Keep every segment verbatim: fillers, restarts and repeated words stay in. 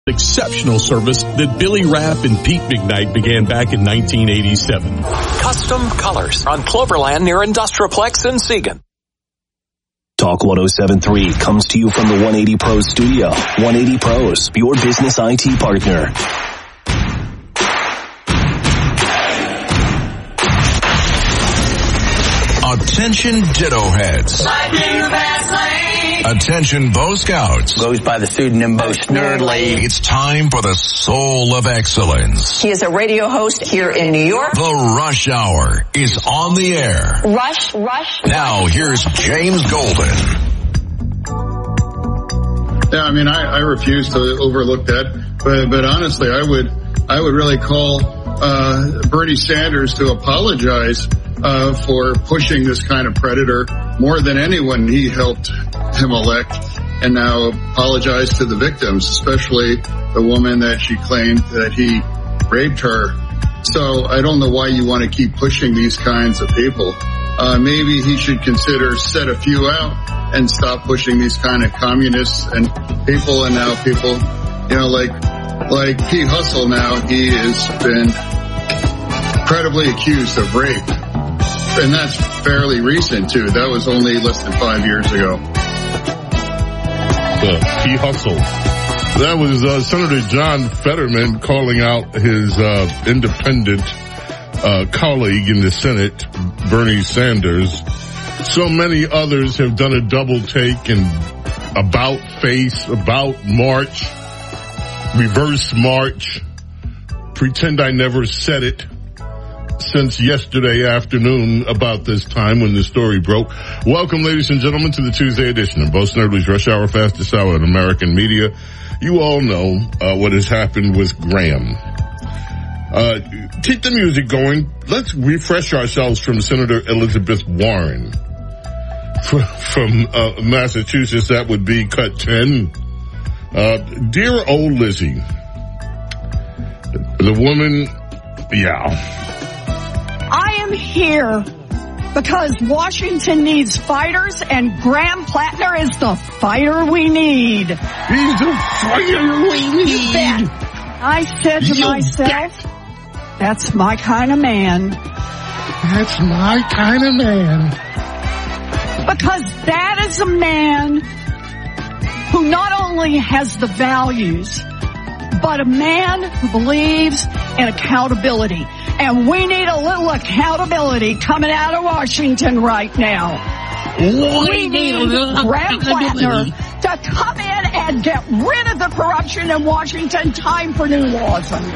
Exceptional service that Billy Rapp and Pete McKnight began back in nineteen eighty-seven. Custom Colors on Cloverland near Industrialplex in Siegen. Talk one oh seven point three comes to you from the one eighty Pros studio. one eighty Pros, your business I T partner. Attention Ditto Heads. Attention Bo Scouts. Goes by the pseudonym Bo Snerdley. It's time for the Soul of Excellence. He is a radio host here in New York. The Rush Hour is on the air. Rush, rush. Now here's James Golden. Yeah, I mean, I, I refuse to overlook that, but but honestly, I would I would really call uh Bernie Sanders to apologize uh for pushing this kind of predator more than anyone. He helped him elect, and now apologize to the victims, especially the woman that she claimed that he raped her. So I don't know why you want to keep pushing these kinds of people. Uh, maybe he should consider set a few out and stop pushing these kind of communists and people. And now people, you know, like, like Pete Hustle now, he has been credibly accused of rape. And that's fairly recent too. That was only less than five years ago. Uh, Pete Hustle. That was uh, Senator John Fetterman calling out his uh, independent uh, colleague in the Senate, Bernie Sanders. So many others have done a double take and about face, about March, reverse March, pretend I never said it. Since yesterday afternoon about this time when the story broke. Welcome, ladies and gentlemen, to the Tuesday edition of Bo Snerdley's Rush Hour, fastest hour in American media. You all know uh, what has happened with Graham. Uh, keep the music going. Let's refresh ourselves from Senator Elizabeth Warren. From, from uh, Massachusetts, that would be cut ten. Uh, dear old Lizzie. The woman, yeah. I am here because Washington needs fighters, and Graham Plattner is the fighter we need. He's the fighter we need. You bet. I said to you myself, bet. that's my kind of man. That's my kind of man. Because that is a man who not only has the values, but a man who believes in accountability. And we need a little accountability coming out of Washington right now. We need Graham Plattner to come in and get rid of the corruption in Washington. Time for new laws. Uh,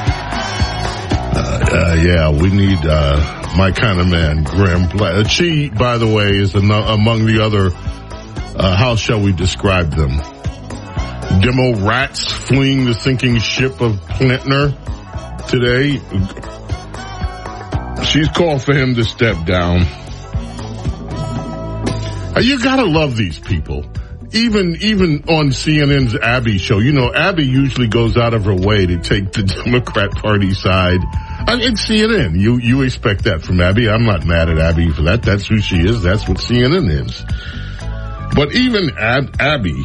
uh, yeah, we need uh, my kind of man, Graham Plattner. She, by the way, is an- among the other, uh, how shall we describe them? Demo rats fleeing the sinking ship of Plattner today. She's called for him to step down. You gotta love these people. Even, even on C N N's Abby show, you know, Abby usually goes out of her way to take the Democrat Party side. I mean, it's C N N. You, you expect that from Abby. I'm not mad at Abby for that. That's who she is. That's what C N N is. But even Ab- Abby,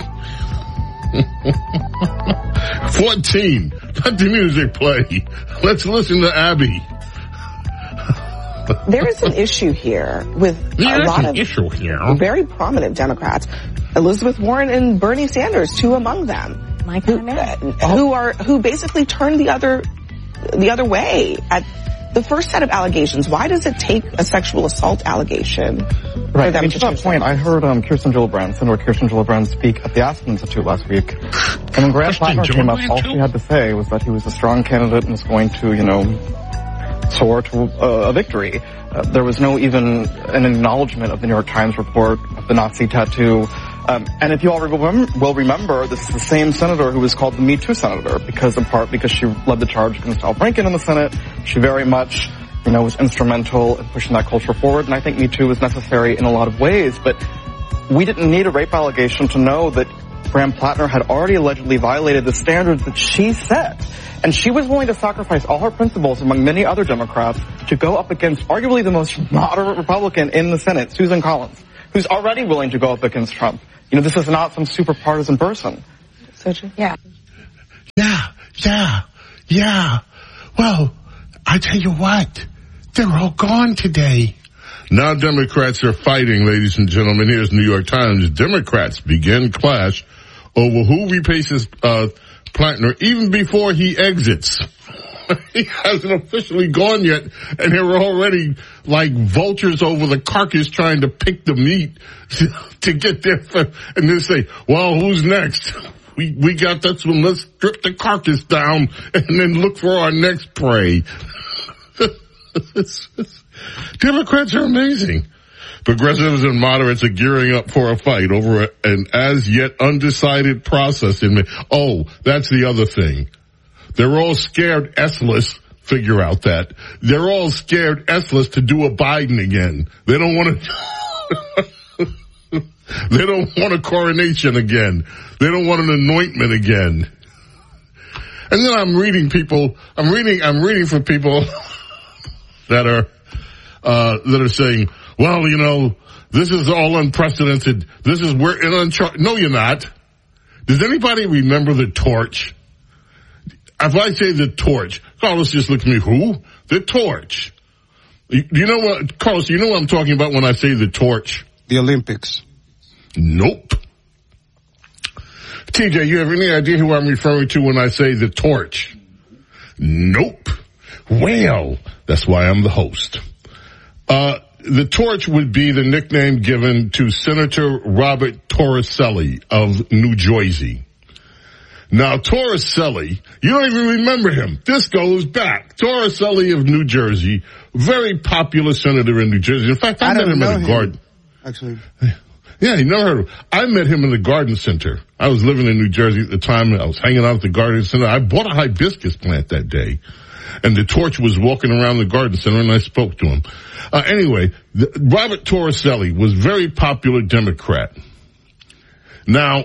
fourteen, let the music play. Let's listen to Abby. There is an issue here with There's a lot an of issue here. very prominent Democrats, Elizabeth Warren and Bernie Sanders, two among them, My who, uh, who are who basically turned the other the other way at the first set of allegations. Why does it take a sexual assault allegation right. for them and to to that point, I heard um, Kirsten Gillibrand, Senator Kirsten Gillibrand, speak at the Aspen Institute last week. And when Graham Plattner came up, all she had to say was that he was a strong candidate and was going to, you know, soar to uh, a victory. Uh, there was no even an acknowledgement of the New York Times report of the Nazi tattoo. Um, and if you all remember, will remember, this is the same senator who was called the Me Too senator, because in part because she led the charge against Al Franken in the Senate. She very much, you know, was instrumental in pushing that culture forward. And I think Me Too was necessary in a lot of ways. But we didn't need a rape allegation to know that Graham Plattner had already allegedly violated the standards that she set. And she was willing to sacrifice all her principles, among many other Democrats, to go up against arguably the most moderate Republican in the Senate, Susan Collins, who's already willing to go up against Trump. You know, this is not some super partisan person. So, yeah. Yeah, yeah, yeah. Well, I tell you what, they're all gone today. Now Democrats are fighting, ladies and gentlemen. Here's New York Times. Democrats begin clash over who replaces uh, Plattner even before he exits. He hasn't officially gone yet, and they were already like vultures over the carcass trying to pick the meat to get there. For, and then say, well, who's next? We we got this one. Let's strip the carcass down and then look for our next prey. Democrats are amazing. Progressives and moderates are gearing up for a fight over an as yet undecided process. In oh, that's the other thing. They're all scared S-less, figure out that. They're all scared S-less to do a Biden again. They don't want to, they don't want a coronation again. They don't want an anointment again. And then I'm reading people, I'm reading, I'm reading from people that are, uh, that are saying, well, you know, this is all unprecedented. This is, we're in uncharted. No, you're not. Does anybody remember the torch? If I say the torch, Carlos just look at me, who? The torch. You, you know what, Carlos, you know what I'm talking about when I say the torch? The Olympics. Nope. T J, you have any idea who I'm referring to when I say the torch? Nope. Well, that's why I'm the host. Uh, the torch would be the nickname given to Senator Robert Torricelli of New Jersey. Now, Torricelli, you don't even remember him. This goes back. Torricelli of New Jersey, very popular senator in New Jersey. In fact, I, I met him at a garden. Actually. Yeah, you never heard of him. I met him in the garden center. I was living in New Jersey at the time. I was hanging out at the garden center. I bought a hibiscus plant that day. And the torch was walking around the garden center, and I spoke to him. Uh, anyway, the, Robert Torricelli was a very popular Democrat. Now,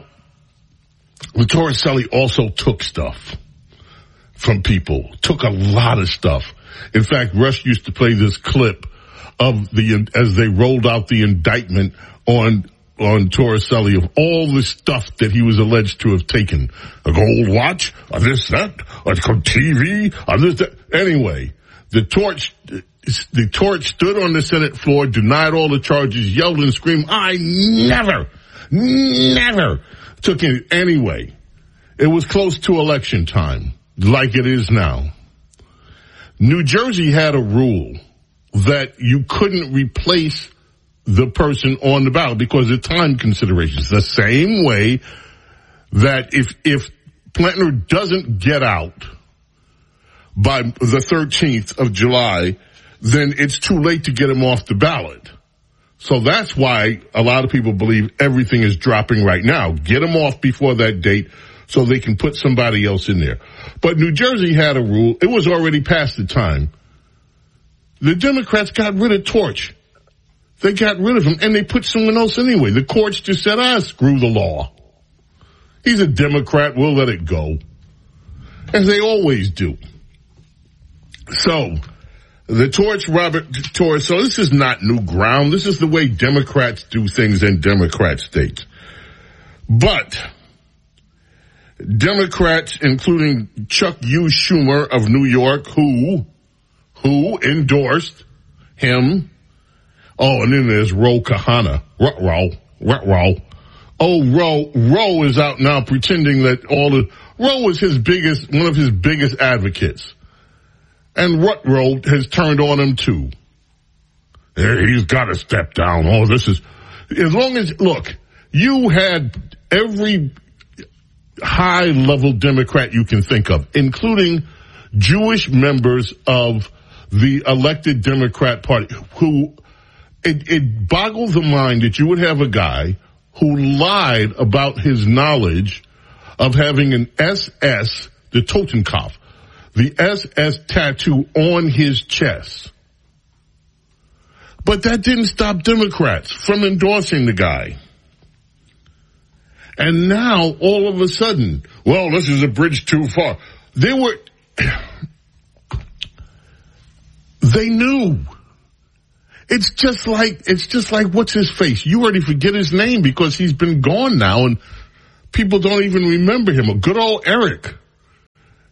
Torricelli also took stuff from people, took a lot of stuff. In fact, Rush used to play this clip of the, as they rolled out the indictment on, on Torricelli of all the stuff that he was alleged to have taken. A gold watch, a this, that, a T V, a this, that. Anyway, the torch, the torch stood on the Senate floor, denied all the charges, yelled and screamed, I never, never took it. Anyway, it was close to election time, like it is now. New Jersey had a rule that you couldn't replace the person on the ballot because of time considerations. The same way that if, if Plattner doesn't get out by the thirteenth of July, then it's too late to get him off the ballot. So that's why a lot of people believe everything is dropping right now. Get him off before that date so they can put somebody else in there. But New Jersey had a rule. It was already past the time. The Democrats got rid of Torch. They got rid of him, and they put someone else anyway. The courts just said, ah, screw the law. He's a Democrat. We'll let it go. As they always do. So, the torch, Robert Torch, so this is not new ground. This is the way Democrats do things in Democrat states. But, Democrats, including Chuck U. Schumer of New York, who, who endorsed him. Oh, and then there's Ro Kahana. Ro, Ro, Ro. Oh, Ro, Ro is out now pretending that all the, Ro is his biggest, one of his biggest advocates. And Rutrow has turned on him too. He's got to step down. Oh, this is, as long as, look, you had every high level Democrat you can think of, including Jewish members of the elected Democrat Party who, it, it boggles the mind that you would have a guy who lied about his knowledge of having an S S, the Totenkopf, the S S tattoo on his chest. But that didn't stop Democrats from endorsing the guy. And now, all of a sudden, well, this is a bridge too far. They were, they knew. It's just like, it's just like, what's his face? You already forget his name because he's been gone now and people don't even remember him. A good old Eric.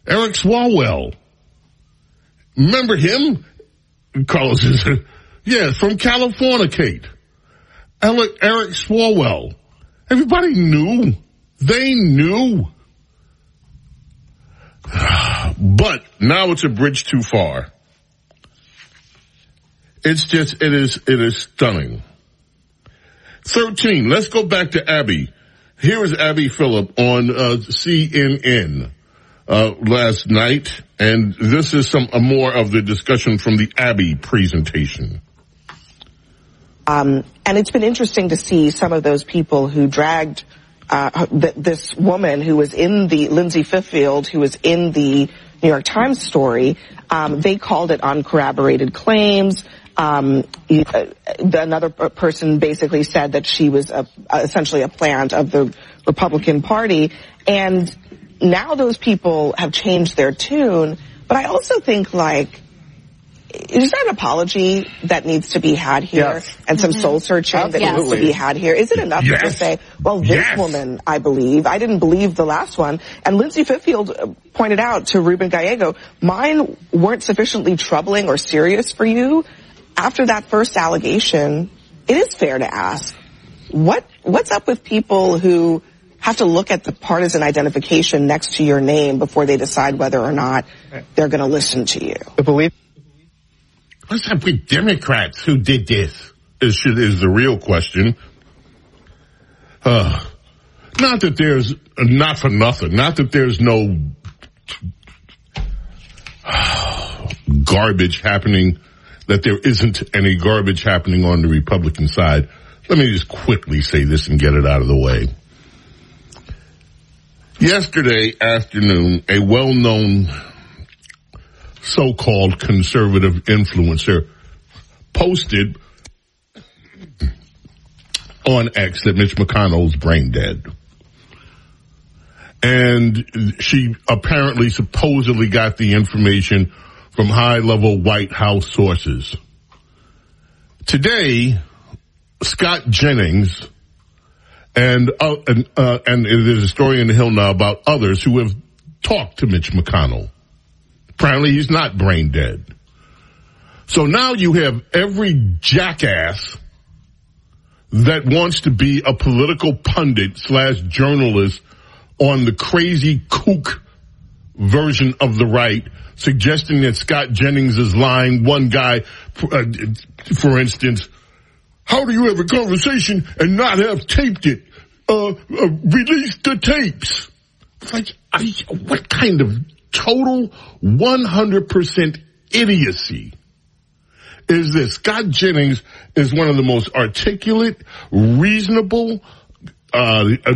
Eric Swalwell. Remember him? Carlos is, yeah, from Californicate. Eric, Eric Swalwell. Everybody knew. They knew. But now it's a bridge too far. It's just, it is, it is stunning. thirteen, let's go back to Abby. Here is Abby Phillip on uh, C N N uh, last night, and this is some uh, more of the discussion from the Abby presentation. Um, and it's been interesting to see some of those people who dragged uh, th- this woman who was in the, Lindsay Fiffield, who was in the New York Times story. Um, they called it uncorroborated claims. Um, uh, another person basically said that she was a, essentially a plant of the Republican Party. And now those people have changed their tune. But I also think, like, is there an apology that needs to be had here? Yes. And some mm-hmm. soul searching Absolutely. that needs to be had here? Is it enough yes. to just say, well, this yes. woman, I believe, I didn't believe the last one. And Lindsay Fiffield pointed out to Ruben Gallego, mine weren't sufficiently troubling or serious for you. After that first allegation, it is fair to ask, what what's up with people who have to look at the partisan identification next to your name before they decide whether or not they're going to listen to you? The belief. What's up with Democrats who did this? Is, is the real question. Uh, not that there's, not for nothing, not that there's no garbage happening, that there isn't any garbage happening on the Republican side. Let me just quickly say this and get it out of the way. Yesterday afternoon, a well-known so-called conservative influencer posted on X that Mitch McConnell's brain dead. And she apparently supposedly got the information from high-level White House sources. Today, Scott Jennings and uh, and, uh, and there's a story in the Hill now about others who have talked to Mitch McConnell. Apparently he's not brain dead. So now you have every jackass that wants to be a political pundit slash journalist on the crazy kook version of the right, suggesting that Scott Jennings is lying. One guy, uh, for instance, how do you have a conversation and not have taped it? Uh, uh release the tapes. It's like, I, what kind of total one hundred percent idiocy is this? Scott Jennings is one of the most articulate, reasonable, uh, uh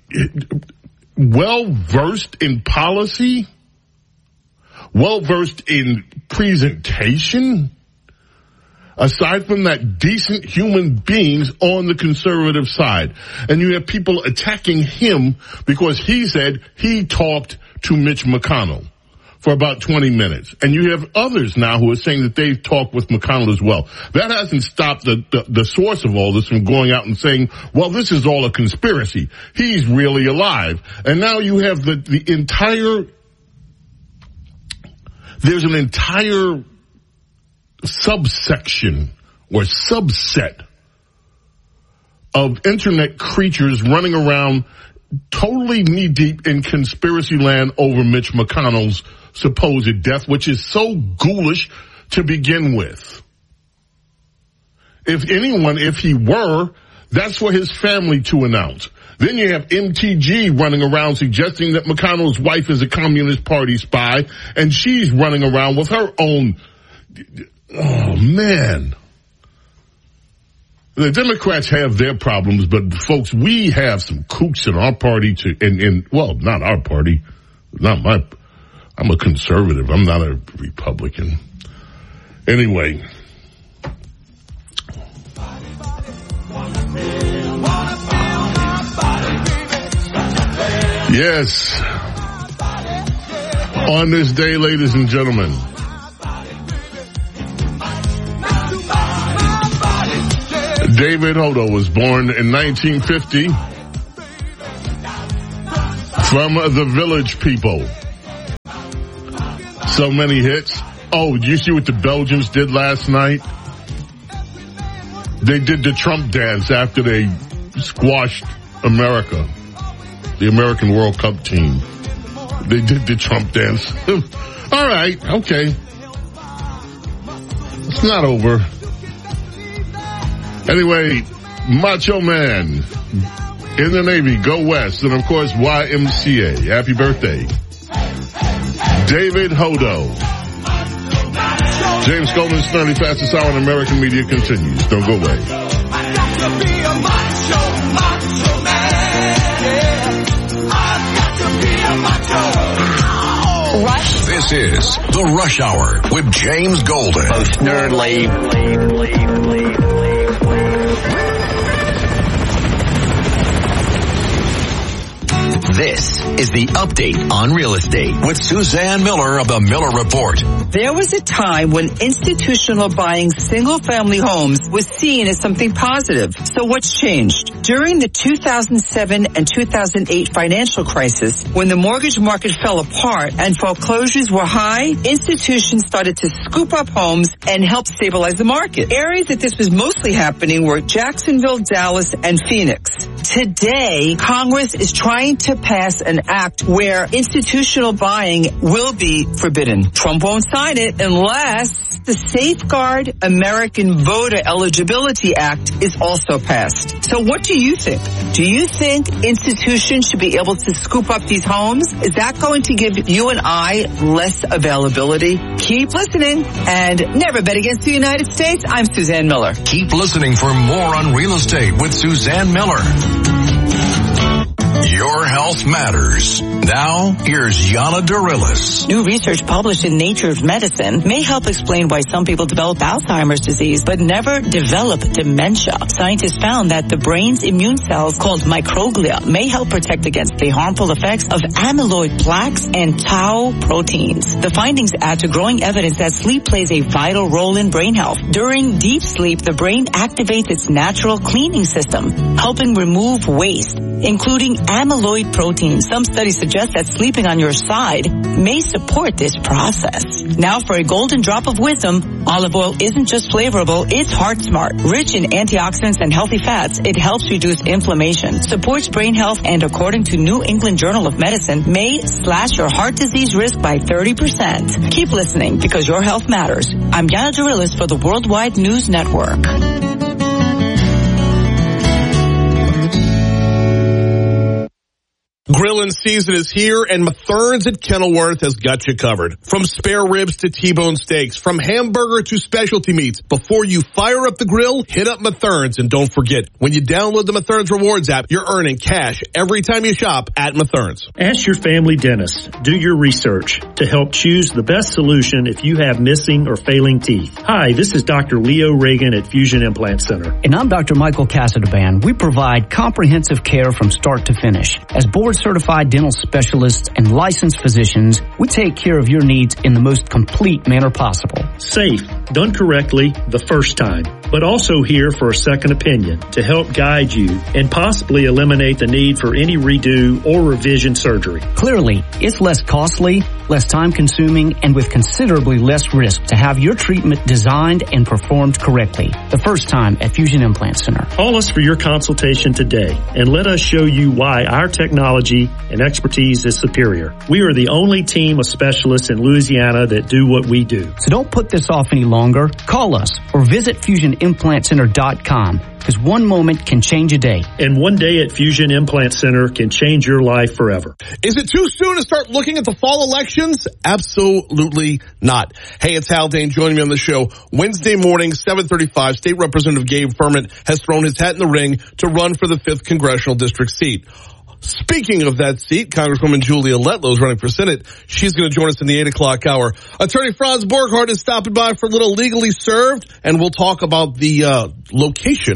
well-versed in policy, well-versed in presentation. Aside from that, decent human beings on the conservative side. And you have people attacking him because he said he talked to Mitch McConnell for about twenty minutes. And you have others now who are saying that they've talked with McConnell as well. That hasn't stopped the, the, the source of all this from going out and saying, well, this is all a conspiracy. He's really alive. And now you have the, the entire, there's an entire subsection or subset of internet creatures running around totally knee-deep in conspiracy land over Mitch McConnell's supposed death, which is so ghoulish to begin with. If anyone, if he were, that's for his family to announce. Then you have M T G running around suggesting that McConnell's wife is a Communist Party spy, and she's running around with her own. Oh, man. The Democrats have their problems, but folks, we have some kooks in our party to, in, in, well, not our party, not my, I'm a conservative. I'm not a Republican. Anyway. Yes. On this day, ladies and gentlemen, David Hodo was born in nineteen fifty from the Village People. So many hits. Oh, did you see what the Belgians did last night? They did the Trump dance after they squashed America, the American World Cup team. They did the Trump dance. All right, okay. It's not over. Anyway, Macho Man in the Navy, go West, and of course Y M C A. Happy birthday, David Hodo. James Golden's thirty fastest hour in American media continues. Don't go away. Rush. This is the Rush Hour with James Golden. Most nerdly. This is the Update on Real Estate with Suzanne Miller of the Miller Report. There was a time when institutional buying single-family homes was seen as something positive. So what's changed? During the two thousand seven and two thousand eight financial crisis, when the mortgage market fell apart and foreclosures were high, institutions started to scoop up homes and help stabilize the market. Areas that this was mostly happening were Jacksonville, Dallas, and Phoenix. Today, Congress is trying to pass an act where institutional buying will be forbidden. Trump won't sign it unless the Safeguard American Voter Eligibility Act is also passed. So what do you think? Do you think institutions should be able to scoop up these homes? Is that going to give you and I less availability? Keep listening and never bet against the United States. I'm Suzanne Miller. Keep listening for more on real estate with Suzanne Miller. Your health matters. Now, here's Yana Darilis. New research published in Nature's Medicine may help explain why some people develop Alzheimer's disease but never develop dementia. Scientists found that the brain's immune cells, called microglia, may help protect against the harmful effects of amyloid plaques and tau proteins. The findings add to growing evidence that sleep plays a vital role in brain health. During deep sleep, the brain activates its natural cleaning system, helping remove waste, including amyloid protein. Some studies suggest that sleeping on your side may support this process. Now for a golden drop of wisdom, olive oil isn't just flavorable, it's heart smart. Rich in antioxidants and healthy fats, it helps reduce inflammation, supports brain health, and according to New England Journal of Medicine, may slash your heart disease risk by thirty percent. Keep listening because your health matters. I'm Yana Darilis for the Worldwide News Network. Grillin' season is here, and Mathern's at Kenilworth has got you covered. From spare ribs to T-bone steaks, from hamburger to specialty meats. Before you fire up the grill, hit up Mathern's, and don't forget, when you download the Mathern's Rewards app, you're earning cash every time you shop at Mathern's. Ask your family dentist. Do your research to help choose the best solution if you have missing or failing teeth. Hi, this is Doctor Leo Reagan at Fusion Implant Center. And I'm Doctor Michael Casadaband. We provide comprehensive care from start to finish. As board certified dental specialists and licensed physicians, we take care of your needs in the most complete manner possible. Safe, done correctly the first time, but also here for a second opinion to help guide you and possibly eliminate the need for any redo or revision surgery. Clearly, it's less costly, less time consuming, and with considerably less risk to have your treatment designed and performed correctly. The first time at Fusion Implant Center. Call us for your consultation today and let us show you why our technology and expertise is superior. We are the only team of specialists in Louisiana that do what we do. So don't put this off any longer. Call us or visit fusion implant center dot com, because one moment can change a day. And one day at Fusion Implant Center can change your life forever. Is it too soon to start looking at the fall elections? Absolutely not. Hey, it's Haldane joining me on the show. Wednesday morning, seven thirty-five, State Representative Gabe Furman has thrown his hat in the ring to run for the fifth Congressional District seat. Speaking of that seat, Congresswoman Julia Letlow is running for Senate. She's going to join us in the eight o'clock hour. Attorney Franz Borghardt is stopping by for a little Legally Served, and we'll talk about the uh, location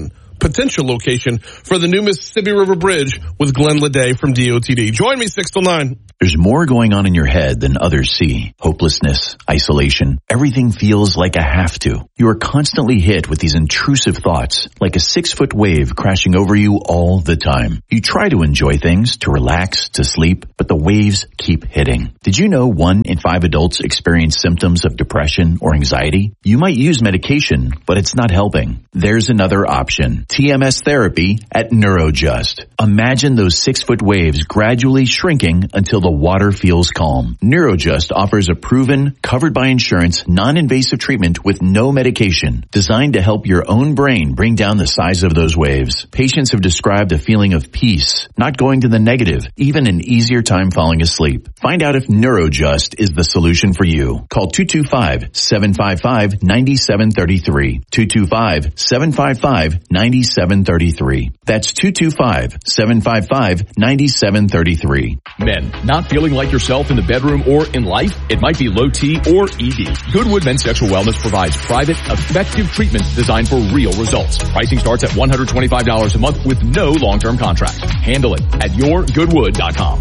potential location for the new Mississippi River Bridge with Glenn Leday from D O T D. Join me six till nine. There's more going on in your head than others see. Hopelessness, isolation, everything feels like a have to. You are constantly hit with these intrusive thoughts, like a six-foot wave crashing over you all the time. You try to enjoy things, to relax, to sleep, but the waves keep hitting. Did you know one in five adults experience symptoms of depression or anxiety? You might use medication, but it's not helping. There's another option. T M S therapy at Neurojust. Imagine those six-foot waves gradually shrinking until the water feels calm. Neurojust offers a proven, covered by insurance, non-invasive treatment with no medication, designed to help your own brain bring down the size of those waves. Patients have described a feeling of peace, not going to the negative, even an easier time falling asleep. Find out if Neurojust is the solution for you. Call two two five, seven five five, nine seven three three. two two five, seven five five, nine seven three three. That's two two five, seven five five, nine seven three three. Men, not feeling like yourself in the bedroom or in life? It might be low T or E D. Goodwood Men's Sexual Wellness provides private, effective treatments designed for real results. Pricing starts at one hundred twenty-five dollars a month with no long-term contract. Handle it at your goodwood dot com.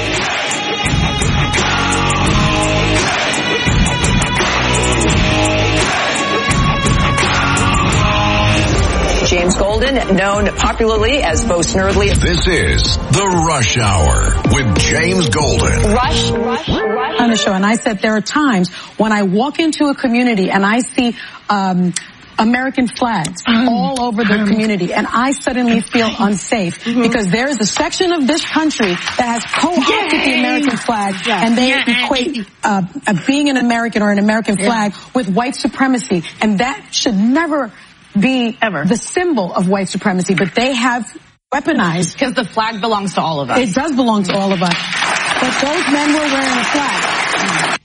James Golden, known popularly as Bo Snerdley. This is The Rush Hour with James Golden. Rush, rush, rush. On the show, and I said there are times when I walk into a community and I see um American flags um, all over the um, community, and I suddenly feel unsafe mm-hmm. because there is a section of this country that has co-opted the American flag, yeah. and they yeah. equate uh, uh, being an American or an American flag yeah. with white supremacy, and that should never be ever the symbol of white supremacy, but they have weaponized. Because the flag belongs to all of us. It does belong to all of us. But those men were wearing a flag.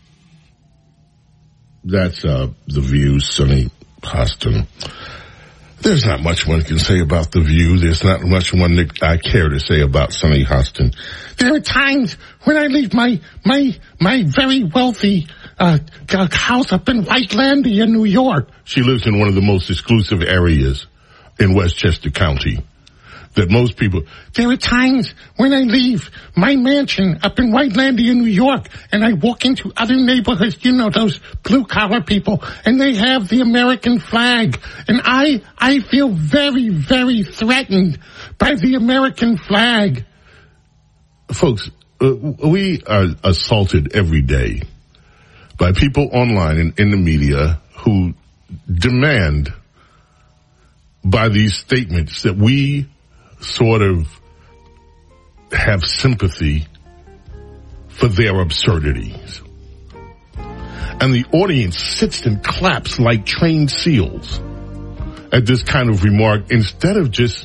That's uh, The View, Sonny Hostin. There's not much one can say about The View. There's not much one that I care to say about Sonny Hostin. There are times when I leave my, my, my very wealthy, uh, house up in Whitelandia, New York. She lives in one of the most exclusive areas in Westchester County. That most people, there are times when I leave my mansion up in Whitelandia, New York, and I walk into other neighborhoods, you know, those blue-collar people, and they have the American flag. And I, I feel very, very threatened by the American flag. Folks, uh, we are assaulted every day by people online and in the media who demand by these statements that we sort of have sympathy for their absurdities. And the audience sits and claps like trained seals at this kind of remark instead of just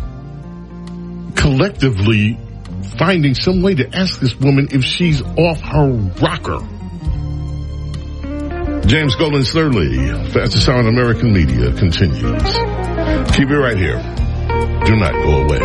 collectively finding some way to ask this woman if she's off her rocker. James Golden Snerdley, fastest sound American media, continues. Keep it right here. Do not go away.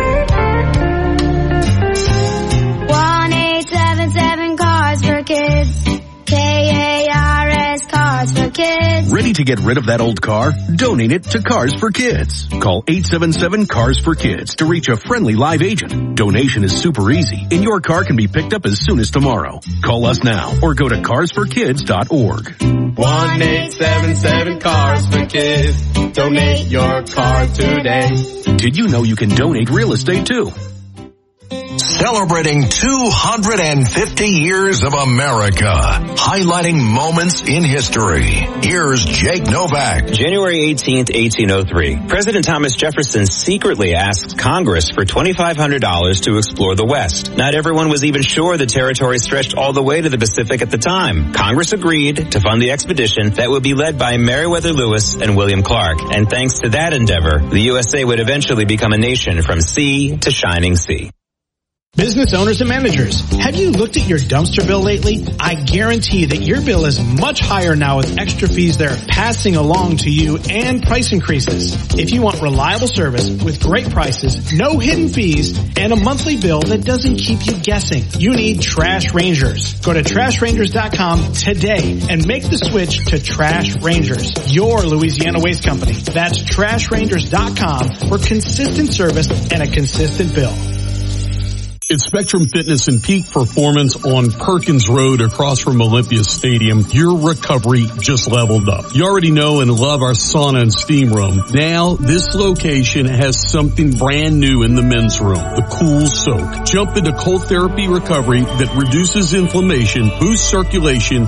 one eight seven seven Cars for Kids. K A R S Cars for Kids. Ready to get rid of that old car? Donate it to Cars for Kids. Call eight seven seven Cars for Kids to reach a friendly live agent. Donation is super easy, and your car can be picked up as soon as tomorrow. Call us now or go to cars for kids dot org. one eight seven seven Cars for Kids. Donate your car today. Did you know you can donate real estate too? Celebrating two hundred fifty years of America, highlighting moments in history. Here's Jake Novak. January eighteenth, eighteen oh three. President Thomas Jefferson secretly asked Congress for twenty-five hundred dollars to explore the West. Not everyone was even sure the territory stretched all the way to the Pacific at the time. Congress agreed to fund the expedition that would be led by Meriwether Lewis and William Clark. And thanks to that endeavor, the U S A would eventually become a nation from sea to shining sea. Business owners and managers, have you looked at your dumpster bill lately? I guarantee that your bill is much higher now with extra fees they're passing along to you and price increases. If you want reliable service with great prices, no hidden fees, and a monthly bill that doesn't keep you guessing, you need Trash Rangers. Go to trash rangers dot com today and make the switch to Trash Rangers, your Louisiana waste company. That's trash rangers dot com for consistent service and a consistent bill. It's Spectrum Fitness and Peak Performance on Perkins Road across from Olympia Stadium. Your recovery just leveled up. You already know and love our sauna and steam room. Now, this location has something brand new in the men's room, the Cool Soak. Jump into cold therapy recovery that reduces inflammation, boosts circulation,